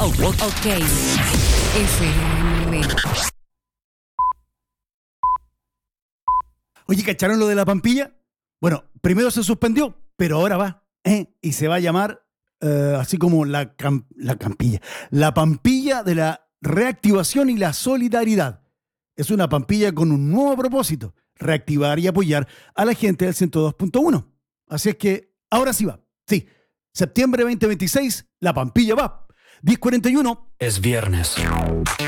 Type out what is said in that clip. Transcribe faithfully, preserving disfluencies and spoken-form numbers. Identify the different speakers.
Speaker 1: Ok. F M.
Speaker 2: Oye, ¿cacharon lo de la Pampilla? Bueno, primero se suspendió, pero ahora va. ¿eh? Y se va a llamar eh, así como la, cam- la Campilla. La Pampilla de la Reactivación y la Solidaridad. Es una Pampilla con un nuevo propósito: reactivar y apoyar a la gente del ciento dos punto uno. Así es que ahora sí va. Sí, septiembre veinte veintiséis, la Pampilla va. diez cuarenta y uno.
Speaker 3: Es viernes.